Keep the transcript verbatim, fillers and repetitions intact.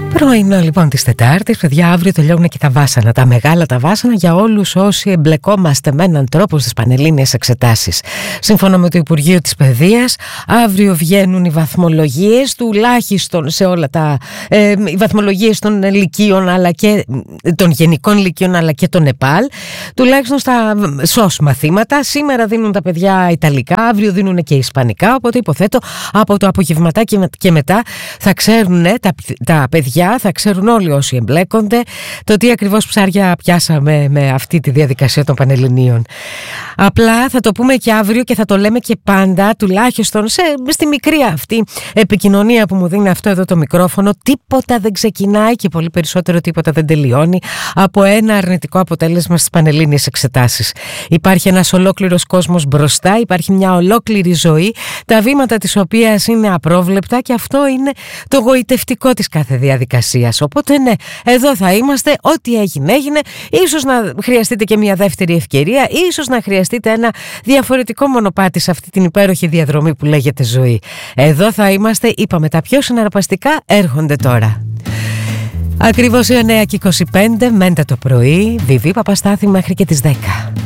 Πρωινό λοιπόν της Τετάρτης, παιδιά, αύριο τελειώνουν και τα βάσανα, τα μεγάλα τα βάσανα για όλους όσοι εμπλεκόμαστε με έναν τρόπο στις πανελλήνιες εξετάσεις. Σύμφωνα με το Υπουργείο της Παιδείας, αύριο βγαίνουν οι βαθμολογίες, τουλάχιστον σε όλα τα ε, οι βαθμολογίες των λυκείων, αλλά και των γενικών λυκείων, αλλά και των ΕΠΑΛ, τουλάχιστον στα σως μαθήματα. Σήμερα δίνουν τα παιδιά Ιταλικά, αύριο δίνουν και Ισπανικά, οπότε υποθέτω από το απογευματάκι και μετά θα ξέρουν τα, τα παιδιά, θα ξέρουν όλοι όσοι εμπλέκονται το τι ακριβώς ψάρια πιάσαμε με αυτή τη διαδικασία των Πανελληνίων. Απλά θα το πούμε και αύριο και θα το λέμε και πάντα, τουλάχιστον σε, στη μικρή αυτή επικοινωνία που μου δίνει αυτό εδώ το μικρόφωνο, τίποτα δεν ξεκινάει και πολύ περισσότερο τίποτα δεν τελειώνει από ένα αρνητικό αποτέλεσμα στις Πανελλήνιες εξετάσεις. Υπάρχει ένας ολόκληρος κόσμος μπροστά, υπάρχει μια ολόκληρη ζωή, τα βήματα της οποίας είναι απρόβλεπτα, και αυτό είναι το γοητευτικό της κάθε διαδικασίας. Οπότε ναι, εδώ θα είμαστε, ό,τι έγινε έγινε, ίσως να χρειαστείτε και μια δεύτερη ευκαιρία, ίσως να χρειαστείτε ένα διαφορετικό μονοπάτι σε αυτή την υπέροχη διαδρομή που λέγεται ζωή. Εδώ θα είμαστε, είπαμε, τα πιο συναρπαστικά έρχονται τώρα. Ακριβώς η εννιά και είκοσι πέντε, μέντε το πρωί, Βιβί Παπαστάθη μέχρι και τις δέκα.